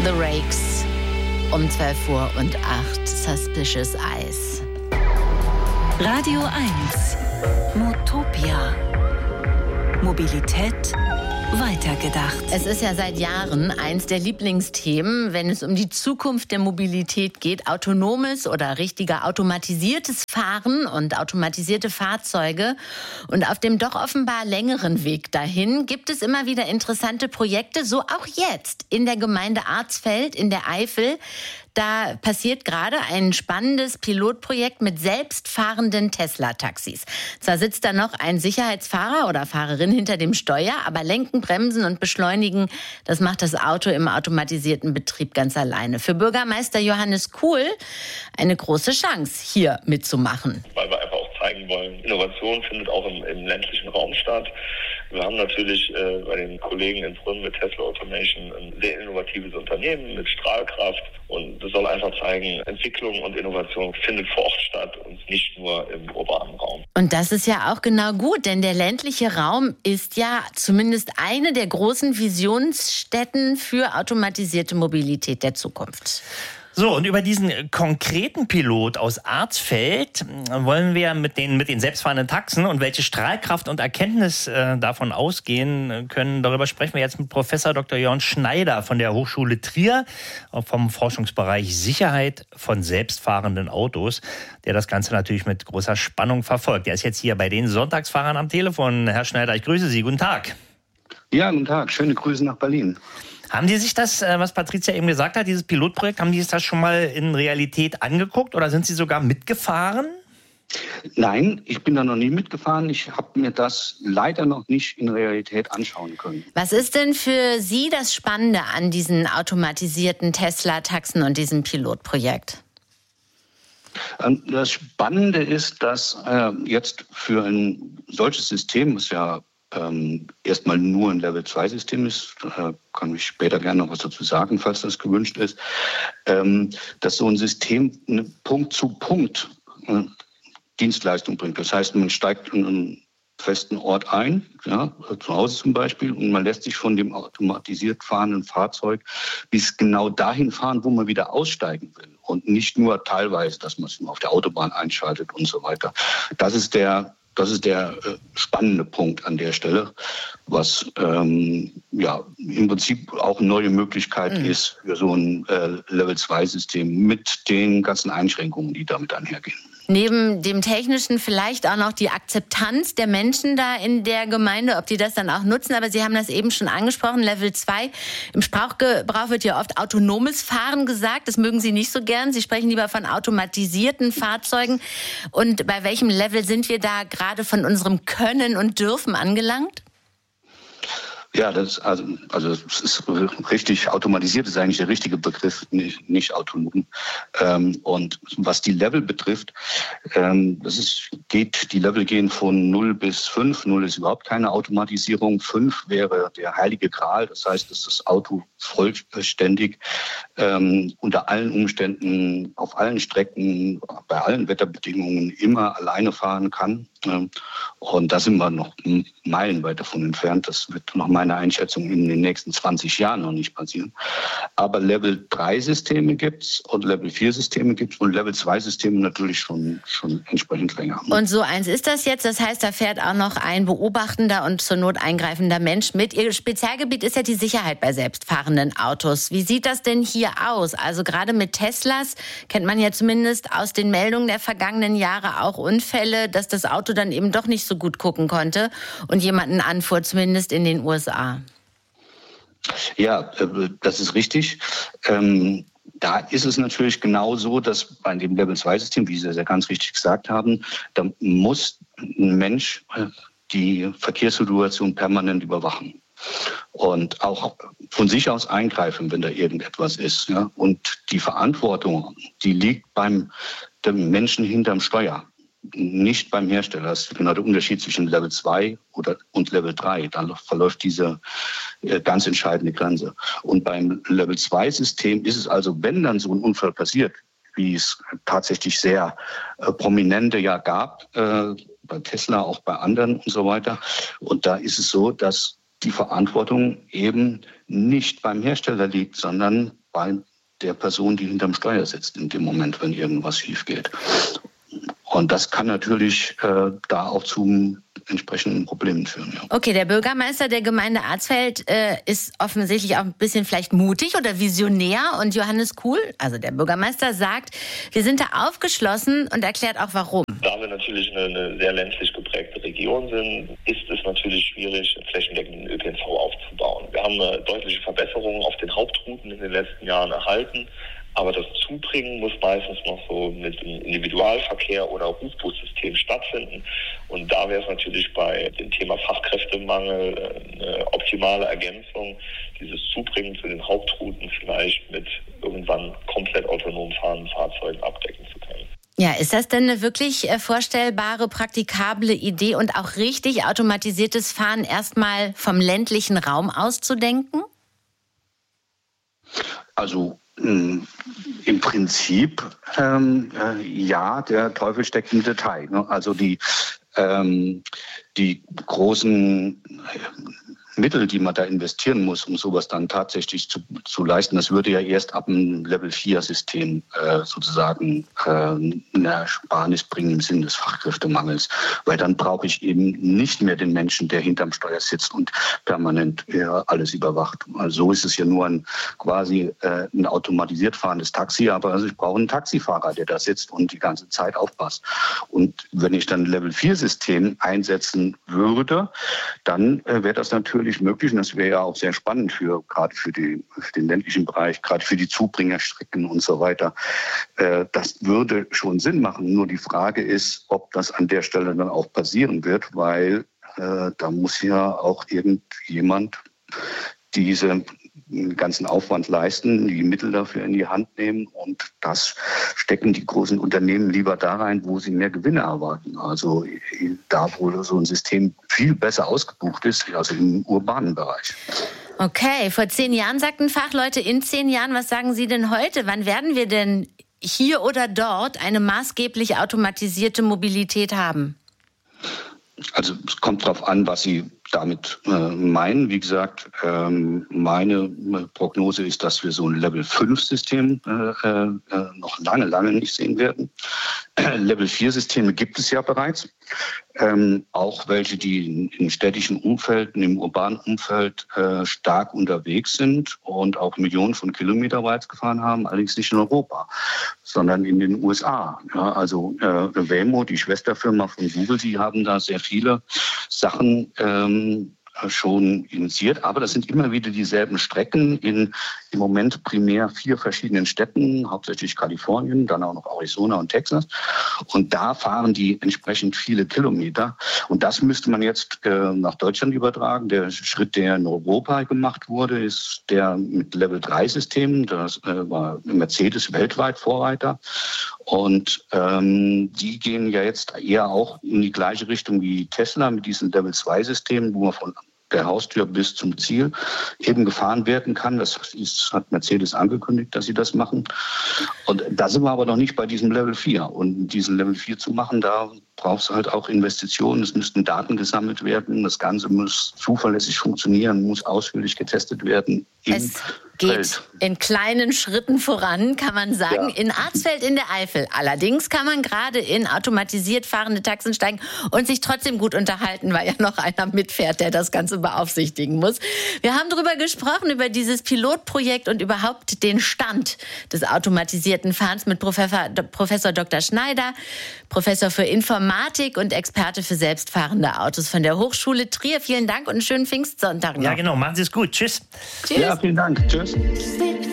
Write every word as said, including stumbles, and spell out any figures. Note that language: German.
The Rakes um zwölf Uhr und acht Suspicious Eyes. Radio eins Motopia. Mobilität weitergedacht. Es ist ja seit Jahren eins der Lieblingsthemen, wenn es um die Zukunft der Mobilität geht. Autonomes oder richtiger automatisiertes Fahren und automatisierte Fahrzeuge. Und auf dem doch offenbar längeren Weg dahin gibt es immer wieder interessante Projekte, so auch jetzt in der Gemeinde Arzfeld in der Eifel. Da passiert gerade ein spannendes Pilotprojekt mit selbstfahrenden Tesla-Taxis. Zwar sitzt da noch ein Sicherheitsfahrer oder Fahrerin hinter dem Steuer, aber lenken, bremsen und beschleunigen, das macht das Auto im automatisierten Betrieb ganz alleine. Für Bürgermeister Johannes Kuhl eine große Chance, hier mitzumachen. Weil wir einfach auch zeigen wollen, Innovation findet auch im, im ländlichen Raum statt. Wir haben natürlich äh, bei den Kollegen in Brünn mit Tesla Automation ein sehr innovatives Unternehmen mit Strahlkraft. Und das soll einfach zeigen, Entwicklung und Innovation findet vor Ort statt und nicht nur im urbanen Raum. Und das ist ja auch genau gut, denn der ländliche Raum ist ja zumindest eine der großen Visionsstätten für automatisierte Mobilität der Zukunft. So, und über diesen konkreten Pilot aus Arzfeld wollen wir mit den, mit den selbstfahrenden Taxen und welche Strahlkraft und Erkenntnis äh, davon ausgehen können, darüber sprechen wir jetzt mit Professor Doktor Jörn Schneider von der Hochschule Trier vom Forschungsbereich Sicherheit von selbstfahrenden Autos, der das Ganze natürlich mit großer Spannung verfolgt. Er ist jetzt hier bei den Sonntagsfahrern am Telefon. Herr Schneider, ich grüße Sie. Guten Tag. Ja, guten Tag. Schöne Grüße nach Berlin. Haben die sich das, was Patricia eben gesagt hat, dieses Pilotprojekt, haben die sich das schon mal in Realität angeguckt oder sind Sie sogar mitgefahren? Nein, ich bin da noch nie mitgefahren. Ich habe mir das leider noch nicht in Realität anschauen können. Was ist denn für Sie das Spannende an diesen automatisierten Tesla-Taxen und diesem Pilotprojekt? Das Spannende ist, dass äh, jetzt für ein solches System, was ja Ähm, erstmal nur ein Level zwei System ist, äh, kann ich später gerne noch was dazu sagen, falls das gewünscht ist, ähm, dass so ein System eine Punkt zu Punkt äh, Dienstleistung bringt. Das heißt, man steigt in einen festen Ort ein, ja, zu Hause zum Beispiel, und man lässt sich von dem automatisiert fahrenden Fahrzeug bis genau dahin fahren, wo man wieder aussteigen will. Und nicht nur teilweise, dass man es auf der Autobahn einschaltet und so weiter. Das ist der Das ist der äh, spannende Punkt an der Stelle, was ähm, ja im Prinzip auch eine neue Möglichkeit mhm. ist für so ein äh, Level zwei System mit den ganzen Einschränkungen, die damit einhergehen. Neben dem Technischen vielleicht auch noch die Akzeptanz der Menschen da in der Gemeinde, ob die das dann auch nutzen. Aber Sie haben das eben schon angesprochen, Level zwei. Im Sprachgebrauch wird ja oft autonomes Fahren gesagt. Das mögen Sie nicht so gern. Sie sprechen lieber von automatisierten Fahrzeugen. Und bei welchem Level sind wir da gerade von unserem Können und Dürfen angelangt? Ja, das also also es ist richtig, automatisiert ist eigentlich der richtige Begriff, nicht, nicht autonom. Ähm, und was die Level betrifft, ähm, das ist geht die Level gehen von null bis fünf. null ist überhaupt keine Automatisierung. fünf wäre der heilige Gral. Das heißt, dass das Auto vollständig ähm, unter allen Umständen, auf allen Strecken, bei allen Wetterbedingungen immer alleine fahren kann. Ähm, und da sind wir noch meilenweit davon entfernt. Das wird nach meiner Einschätzung in den nächsten zwanzig Jahren noch nicht passieren. Aber Level drei Systeme gibt es und Level vier Systeme gibt es und Level zwei Systeme natürlich schon, schon entsprechend länger. Und so eins ist das jetzt. Das heißt, da fährt auch noch ein beobachtender und zur Not eingreifender Mensch mit. Ihr Spezialgebiet ist ja die Sicherheit bei selbstfahrenden Autos. Wie sieht das denn hier aus? Also gerade mit Teslas kennt man ja zumindest aus den Meldungen der vergangenen Jahre auch Unfälle, dass das Auto dann eben doch nicht so gut gucken konnte und jemanden anfuhr, zumindest in den U S A. Ja, das ist richtig. Ähm, da ist es natürlich genau so, dass bei dem Level zwei System, wie Sie es ja ganz richtig gesagt haben, da muss ein Mensch die Verkehrssituation permanent überwachen. Und auch von sich aus eingreifen, wenn da irgendetwas ist. Ja? Und die Verantwortung, die liegt beim dem Menschen hinterm Steuer, nicht beim Hersteller. Das ist genau der Unterschied zwischen Level zwei oder, und Level drei. Da verläuft diese äh, ganz entscheidende Grenze. Und beim Level zwei System ist es also, wenn dann so ein Unfall passiert, wie es tatsächlich sehr äh, prominente ja gab, äh, bei Tesla, auch bei anderen und so weiter. Und da ist es so, dass die Verantwortung eben nicht beim Hersteller liegt, sondern bei der Person, die hinterm Steuer sitzt in dem Moment, wenn irgendwas schief geht. Und das kann natürlich äh, da auch zu entsprechenden Problemen führen. Ja. Okay, der Bürgermeister der Gemeinde Arzfeld äh, ist offensichtlich auch ein bisschen vielleicht mutig oder visionär. Und Johannes Kuhl, also der Bürgermeister, sagt, wir sind da aufgeschlossen und erklärt auch warum. Da wir natürlich eine, eine sehr ländlich geprägte Region sind, ist es natürlich schwierig, flächendeckenden Ö P N V aufzubauen. Wir haben eine deutliche Verbesserung auf den Hauptrouten in den letzten Jahren erhalten. Aber das Zubringen muss meistens noch so mit dem Individualverkehr oder Rufbussystem stattfinden. Und da wäre es natürlich bei dem Thema Fachkräftemangel eine optimale Ergänzung, dieses Zubringen zu den Hauptrouten vielleicht mit irgendwann komplett autonom fahrenden Fahrzeugen abdecken zu können. Ja, ist das denn eine wirklich vorstellbare, praktikable Idee und auch richtig automatisiertes Fahren erstmal vom ländlichen Raum auszudenken? Also Im Prinzip ähm, äh, ja, der Teufel steckt im Detail. Ne? Also die, ähm, die großen Mittel, die man da investieren muss, um sowas dann tatsächlich zu, zu leisten, das würde ja erst ab einem Level vier System äh, sozusagen äh, eine Ersparnis bringen im Sinne des Fachkräftemangels. Weil dann brauche ich eben nicht mehr den Menschen, der hinterm Steuer sitzt und permanent ja, alles überwacht. Also so ist es ja nur ein quasi äh, ein automatisiert fahrendes Taxi, aber also ich brauche einen Taxifahrer, der da sitzt und die ganze Zeit aufpasst. Und wenn ich dann ein Level vier System einsetzen würde, dann äh, wäre das natürlich möglich, und das wäre ja auch sehr spannend für gerade für, die, für den ländlichen Bereich, gerade für die Zubringerstrecken und so weiter. Äh, das würde schon Sinn machen. Nur die Frage ist, ob das an der Stelle dann auch passieren wird, weil äh, da muss ja auch irgendjemand diese ganzen Aufwand leisten, die Mittel dafür in die Hand nehmen, und das stecken die großen Unternehmen lieber da rein, wo sie mehr Gewinne erwarten. Also da, wo so ein System viel besser ausgebucht ist, also im urbanen Bereich. Okay, vor zehn Jahren sagten Fachleute, in zehn Jahren, was sagen Sie denn heute? Wann werden wir denn hier oder dort eine maßgeblich automatisierte Mobilität haben? Also es kommt darauf an, was Sie damit äh, meinen. Wie gesagt, ähm, meine Prognose ist, dass wir so ein Level fünf System äh, äh, noch lange, lange nicht sehen werden. Äh, Level vier Systeme gibt es ja bereits. Ähm, auch welche, die in, in städtischen Umfelden, im urbanen Umfeld äh, stark unterwegs sind und auch Millionen von Kilometern weit gefahren haben, allerdings nicht in Europa, sondern in den U S A. Ja, also äh, Waymo, die Schwesterfirma von Google, die haben da sehr viele Sachen ähm, schon initiiert, aber das sind immer wieder dieselben Strecken in im Moment primär vier verschiedenen Städten, hauptsächlich Kalifornien, dann auch noch Arizona und Texas. Und da fahren die entsprechend viele Kilometer. Und das müsste man jetzt äh, nach Deutschland übertragen. Der Schritt, der in Europa gemacht wurde, ist der mit Level drei Systemen. Das äh, war Mercedes weltweit Vorreiter. Und ähm, die gehen ja jetzt eher auch in die gleiche Richtung wie Tesla mit diesen Level zwei Systemen, wo man von der Haustür bis zum Ziel eben gefahren werden kann. Das ist, hat Mercedes angekündigt, dass sie das machen. Und da sind wir aber noch nicht bei diesem Level vier. Und diesen Level vier zu machen, da braucht es halt auch Investitionen. Es müssten Daten gesammelt werden. Das Ganze muss zuverlässig funktionieren, muss ausführlich getestet werden. Es geht Feld. in kleinen Schritten voran, kann man sagen. Ja. In Arzfeld in der Eifel. Allerdings kann man gerade in automatisiert fahrende Taxen steigen und sich trotzdem gut unterhalten, weil ja noch einer mitfährt, der das Ganze beaufsichtigen muss. Wir haben darüber gesprochen, über dieses Pilotprojekt und überhaupt den Stand des automatisierten Fahrens mit Professor, Professor Doktor Schneider, Professor für Informatik und Experte für selbstfahrende Autos von der Hochschule Trier. Vielen Dank und einen schönen Pfingstsonntag noch. Ja, genau. Machen Sie es gut. Tschüss. Tschüss. Ja, vielen Dank. Tschüss.